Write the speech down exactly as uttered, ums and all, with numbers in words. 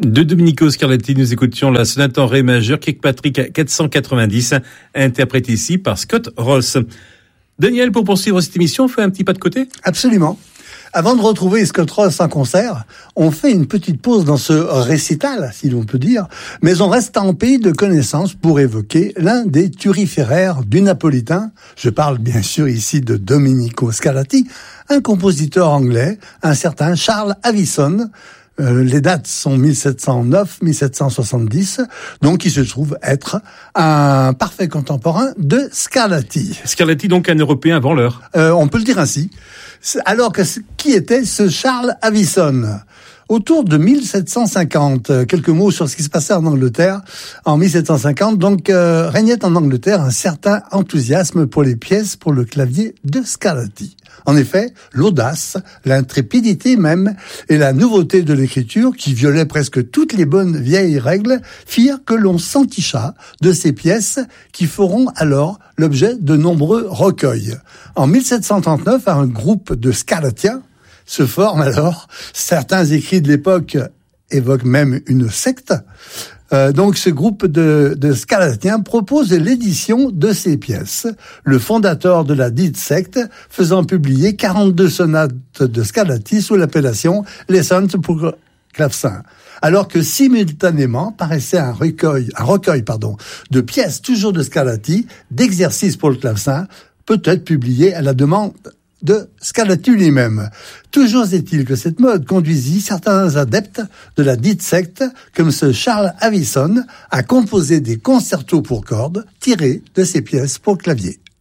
De Domenico Scarlatti, nous écoutions la sonate en ré majeur Kirkpatrick quatre cent quatre-vingt-dix, interprétée ici par Scott Ross. Daniel, pour poursuivre cette émission, on fait un petit pas de côté ? Absolument. Avant de retrouver Scott Ross en concert, on fait une petite pause dans ce récital, si l'on peut dire, mais on reste en pays de connaissance pour évoquer l'un des turiféraires du napolitain. Je parle bien sûr ici de Domenico Scarlatti, un compositeur anglais, un certain Charles Avison. Euh, les dates sont mille sept cent neuf à mille sept cent soixante-dix, donc il se trouve être un parfait contemporain de Scarlatti. Scarlatti, donc un Européen avant l'heure. Euh, on peut le dire ainsi. Alors que qui était ce Charles Avison ? Autour de mille sept cent cinquante, quelques mots sur ce qui se passait en Angleterre. En mille sept cent cinquante, donc, euh, régnait en Angleterre un certain enthousiasme pour les pièces pour le clavier de Scarlatti. En effet, l'audace, l'intrépidité même, et la nouveauté de l'écriture, qui violait presque toutes les bonnes vieilles règles, firent que l'on s'enticha de ces pièces qui feront alors l'objet de nombreux recueils. En mille sept cent trente-neuf, un groupe de Scarlattiens se forme alors. Certains écrits de l'époque évoquent même une secte. Euh, donc ce groupe de, de Scarlattiens propose l'édition de ces pièces. Le fondateur de la dite secte faisant publier quarante-deux sonates de Scarlatti sous l'appellation Lessons pour clavecin. Alors que simultanément paraissait un recueil, un recueil pardon, de pièces toujours de Scarlatti, d'exercices pour le clavecin, peut-être publié à la demande de Scarlatti lui-même. Toujours est-il que cette mode conduisit certains adeptes de la dite secte, comme ce Charles Avison, à composer des concertos pour cordes tirés de ces pièces pour clavier.